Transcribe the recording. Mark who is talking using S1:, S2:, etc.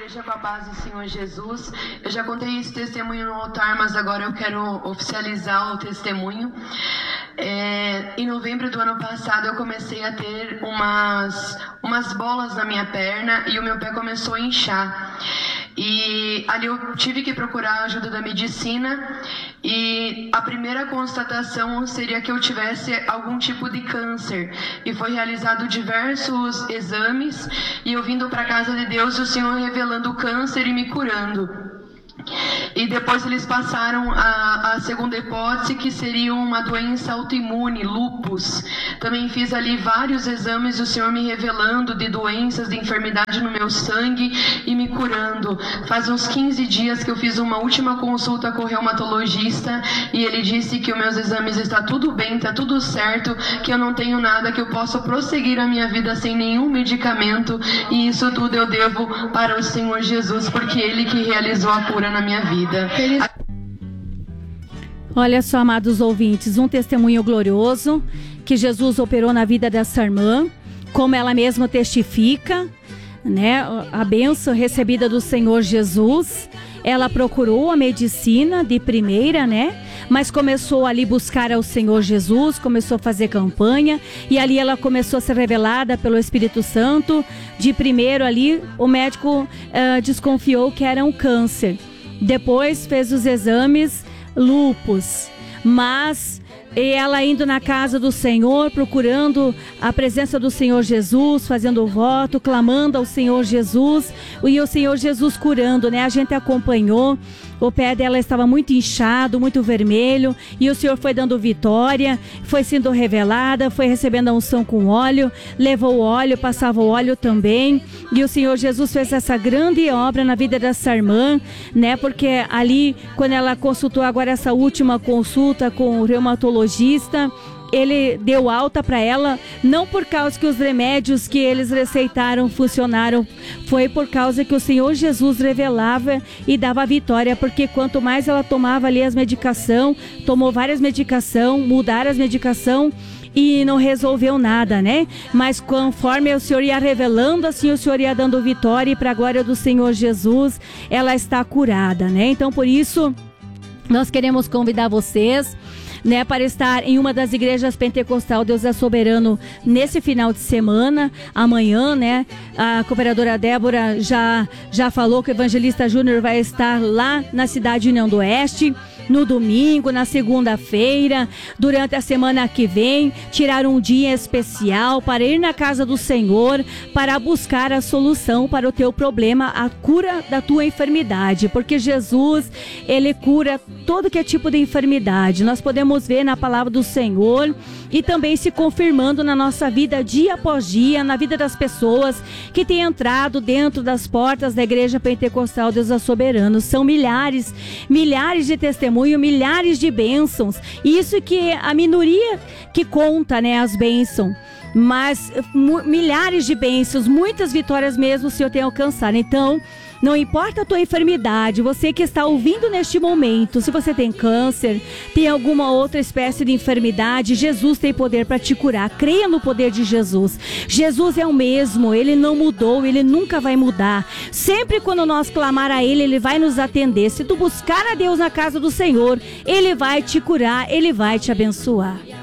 S1: Igreja com a Paz do Senhor Jesus. Eu já contei esse testemunho no altar, mas agora eu quero oficializar o testemunho. Em novembro do ano passado eu comecei a ter umas bolas na minha perna e o meu pé começou a inchar. E ali eu tive que procurar a ajuda da medicina e a primeira constatação seria que eu tivesse algum tipo de câncer. E foi realizado diversos exames e eu vindo para a casa de Deus, o Senhor revelando o câncer e me curando. E depois eles passaram a segunda hipótese, que seria uma doença autoimune, lúpus. Também fiz ali vários exames, o Senhor me revelando de doenças, de enfermidade no meu sangue e me curando. Faz uns 15 dias que eu fiz uma última consulta com o reumatologista e ele disse que os meus exames está tudo bem, está tudo certo, que eu não tenho nada, que eu posso prosseguir a minha vida sem nenhum medicamento, e isso tudo eu devo para o Senhor Jesus, porque Ele que realizou a cura na minha vida.
S2: Olha só, amados ouvintes, um testemunho glorioso que Jesus operou na vida dessa irmã, como ela mesma testifica, né? A bênção recebida do Senhor Jesus. Ela procurou a medicina de primeira, né? Mas começou ali buscar ao Senhor Jesus, começou a fazer campanha e ali ela começou a ser revelada pelo Espírito Santo. De primeiro ali o médico desconfiou que era um câncer. Depois fez os exames, lúpus, mas ela indo na casa do Senhor, procurando a presença do Senhor Jesus, fazendo o voto, clamando ao Senhor Jesus, e o Senhor Jesus curando, né? A gente acompanhou, o pé dela estava muito inchado, muito vermelho, e o Senhor foi dando vitória, foi sendo revelada, foi recebendo a unção com óleo, levou o óleo, passava o óleo também, e o Senhor Jesus fez essa grande obra na vida dessa irmã, né? Porque ali, quando ela consultou agora essa última consulta com o reumatologista, ele deu alta para ela, não por causa que os remédios que eles receitaram funcionaram, foi por causa que o Senhor Jesus revelava e dava vitória, porque quanto mais ela tomava ali as medicações, tomou várias medicações, mudaram as medicações e não resolveu nada, né? Mas conforme o Senhor ia revelando, assim o Senhor ia dando vitória, e para a glória do Senhor Jesus, ela está curada, né? Então por isso, nós queremos convidar vocês, né, para estar em uma das igrejas pentecostal Deus é Soberano nesse final de semana, amanhã, né? A cooperadora Débora já falou que o evangelista Júnior vai estar lá na cidade de União do Oeste, no domingo, na segunda-feira, durante a semana que vem, tirar um dia especial para ir na casa do Senhor, para buscar a solução para o teu problema, a cura da tua enfermidade, porque Jesus, Ele cura todo que é tipo de enfermidade. Nós podemos ver na palavra do Senhor e também se confirmando na nossa vida dia após dia, na vida das pessoas que têm entrado dentro das portas da Igreja Pentecostal Deus é Soberano. São milhares de testemunhos, milhares de bênçãos. Isso que a minoria que conta, né, as bênçãos. Mas milhares de bênçãos, muitas vitórias mesmo o Senhor tem alcançado. Então, não importa a tua enfermidade, você que está ouvindo neste momento, se você tem câncer, tem alguma outra espécie de enfermidade, Jesus tem poder para te curar. Creia no poder de Jesus. Jesus é o mesmo, Ele não mudou, Ele nunca vai mudar. Sempre quando nós clamar a Ele, Ele vai nos atender. Se tu buscar a Deus na casa do Senhor, Ele vai te curar, Ele vai te abençoar.